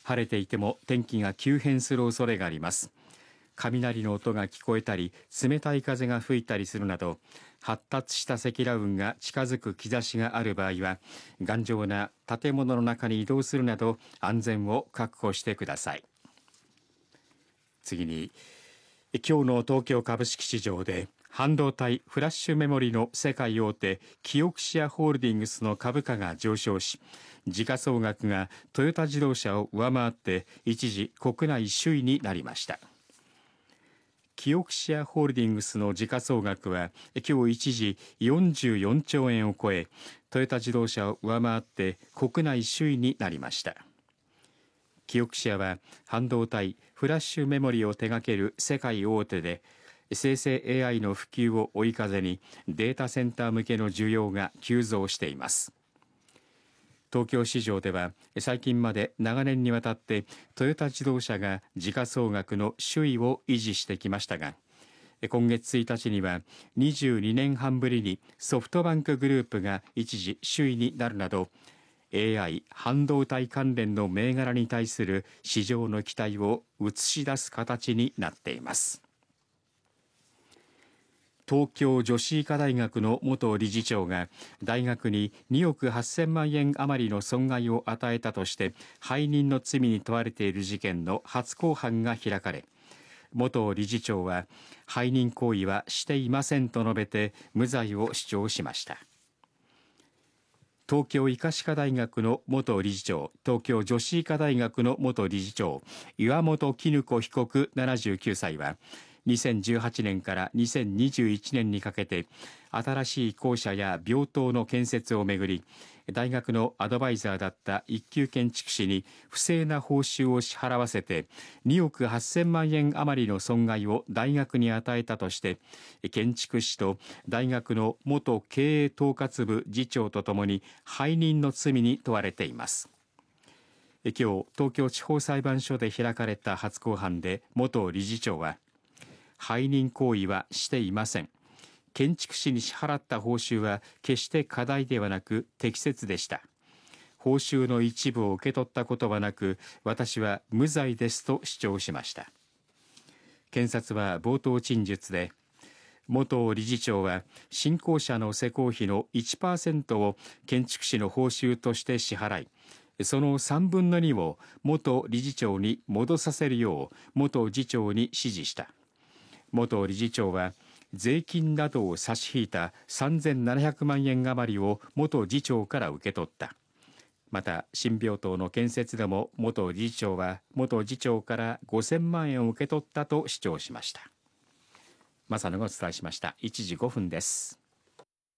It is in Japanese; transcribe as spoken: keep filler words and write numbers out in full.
晴れていても天気が急変する恐れがあります。雷の音が聞こえたり冷たい風が吹いたりするなど発達した積乱雲が近づく兆しがある場合は頑丈な建物の中に移動するなど安全を確保してください。次に今日の東京株式市場で半導体フラッシュメモリの世界大手キオクシアホールディングスの株価が上昇し時価総額がトヨタ自動車を上回って一時国内首位になりました。キオクシアホールディングスの時価総額は今日一時よんじゅうよんちょうえんを超えトヨタ自動車を上回って国内首位になりました。キオクシアは半導体フラッシュメモリを手掛ける世界大手で生成 エーアイ の普及を追い風にデータセンター向けの需要が急増しています。東京市場では最近まで長年にわたってトヨタ自動車が時価総額の首位を維持してきましたが今月ついたちにはにじゅうにねんはんぶりにソフトバンクグループが一時首位になるなど エーアイ 半導体関連の銘柄に対する市場の期待を映し出す形になっています。東京女子医科大学の元理事長が大学ににおくはっせんまんえん余りの損害を与えたとして背任の罪に問われている事件の初公判が開かれ元理事長は背任行為はしていませんと述べて無罪を主張しました。東京医科歯科大学の元理事長東京女子医科大学の元理事長岩本絹子被告ななじゅうきゅうさいはにせんじゅうはちねんからにせんにじゅういちねんにかけて新しい校舎や病棟の建設をめぐり大学のアドバイザーだった一級建築士に不正な報酬を支払わせてにおくはっせんまんえん余りの損害を大学に与えたとして建築士と大学の元経営統括部次長とともに背任の罪に問われています。今日東京地方裁判所で開かれた初公判で元理事長は背任行為はしていません。建築士に支払った報酬は決して過大ではなく適切でした。報酬の一部を受け取ったことはなく、私は無罪ですと主張しました。検察は冒頭陳述で、元理事長は新校舎の施工費の いちパーセント を建築士の報酬として支払い、そのさんぶんのにを元理事長に戻させるよう元次長に指示した。元理事長は税金などを差し引いたさんぜんななひゃくまんえん余りを元次長から受け取った。また新病棟の建設でも元理事長は元次長からごせんまんえんを受け取ったと主張しました。正野がお伝えしました。いちじごふんです。